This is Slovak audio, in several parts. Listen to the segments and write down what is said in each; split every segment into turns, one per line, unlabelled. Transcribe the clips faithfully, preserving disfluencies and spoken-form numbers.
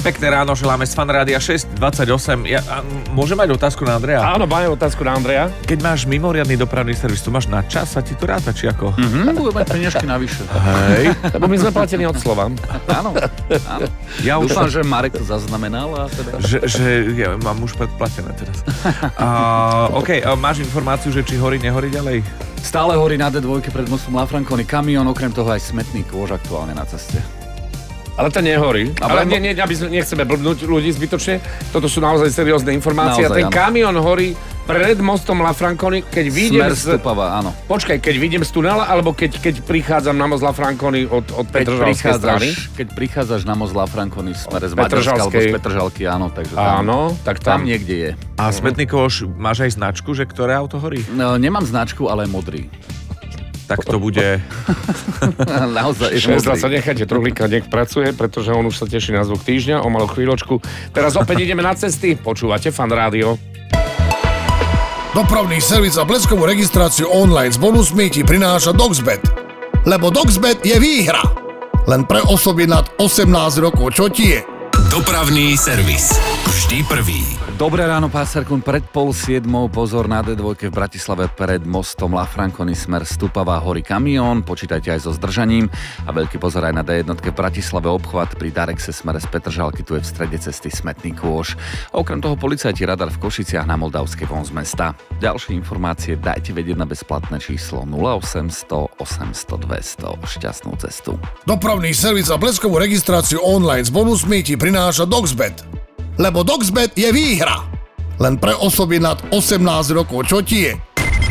Pekné ráno, želáme z Fanrádia šesť dvadsaťosem. Ja, a, môžem mať otázku na Andreja?
Áno, máme otázku na Andreja.
Keď máš mimoriadny dopravný servis, tu máš na čas a ti to ráta, či ako?
Mhm, budeme mať peniažky navyše.
Hej.
Lebo my sme platení od slova.
Áno, áno.
Ja už...
Dúfam, že Marek to zaznamenal a teda...
Že, že ja mám už predplatené teraz. Uh, OK, uh, máš informáciu, že či horí, nehorí ďalej?
Stále horí na dé dva pred mostom La Franconi kamión, okrem toho aj smetný kôž aktuálne na ceste.
Ale to nehorí.
A
Ale
bo-
nie, nie, aby sme, nechceme blbnúť ľudí zbytočne. Toto sú naozaj seriózne informácie.
Naozaj,
a ten
áno.
kamión horí pred mostom La Franconi, keď vyjdem
Smer
z...
Stupava, áno.
Počkaj, keď vyjdem z tunela, alebo keď, keď prichádzam na most La Franconi od, od
Keď
Petržalskej strany?
prichádzaš, keď prichádzaš na most La Franconi smer z Maďarska
Petržalskej.
alebo z Petržalky, áno, takže tam,
Áno, tak
tam
tam.
niekde je.
A smetný koš, máš aj značku, že ktoré auto horí?
No, nemám značku, ale modrý.
Tak to bude...
Naozaj je
šesť dvadsať,
modrý.
nechajte Truhlíka, nech pracuje, pretože on už sa teší na zvuk týždňa, o malú chvíľočku. Teraz opäť ideme na cesty, počúvate Fan Rádio.
Dopravný servis a bleskovú registráciu online s bonusmi ti prináša Doxbet. Lebo Doxbet je výhra. Len pre osoby nad osemnásť rokov, čo ti je?
Dopravný servis. Vždy prvý.
Dobré ráno, pár sekúnd pred pol siedmou, pozor na dé dva v Bratislave pred mostom La Franconi smer Stupava horí kamión, počítajte aj so zdržaním a veľký pozor aj na dé jedna v Bratislave obchvat pri Darexe smere z Petržalky, tu je v strede cesty smetný kôž. Okrem toho policajti radar v Košiciach na Moldavskej von z mesta. Ďalšie informácie dajte vedieť na bezplatné číslo nula osemsto osemsto dvesto. Šťastnú cestu.
Dopravný servis a bleskovú registráciu online s bonusmi ti prináša Doxbet. Lebo Doxbet je výhra. Len pre osoby nad osemnásť rokov, čo ti je?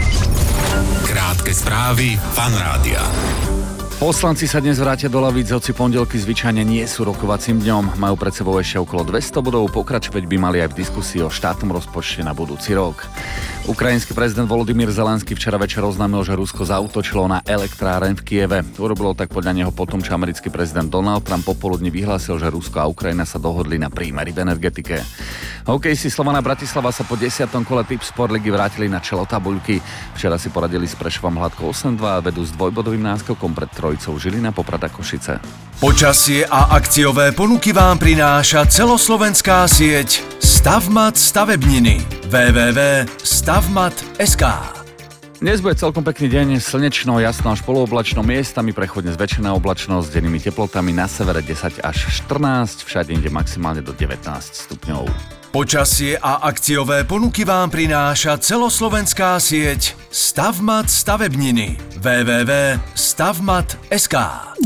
Krátke správy Fan Rádia.
Poslanci sa dnes vrátia do lavíc, hoci pondelky zvyčajne nie sú rokovacím dňom. Majú pred sebou ešte okolo dvesto bodov, pokračovať by mali aj v diskusii o štátnom rozpočte na budúci rok. Ukrajinský prezident Volodymyr Zelenský včera večer oznámil, že Rusko zaútočilo na elektráreň v Kieve. Urobilo tak podľa neho potom, čo americký prezident Donald Trump popoludní vyhlásil, že Rusko a Ukrajina sa dohodli na prímeri v energetike. Hokejsi Slovana Bratislava sa po desiatom kole Tip Sport ligy vrátili na čelo tabuľky. Včera si poradili s Prešovom hladko osem dva a vedú s dvojbodovým náskokom pred trojicou Žilina, Poprad a Košice.
Počasie a akciové ponuky vám prináša celoslovenská sieť Stavmat stavebniny. w w w bodka stavmat bodka es ká.
Dnes bude celkom pekný deň, slnečno, jasno až polooblačno, miestami prechodne zväčšená oblačnosť s dennými teplotami na severe desať až štrnásť, všade inde maximálne do devätnásť stupňov.
Počasie a akciové ponuky vám prináša celoslovenská sieť Stavmat stavebniny. w w w bodka stavmat bodka es ká.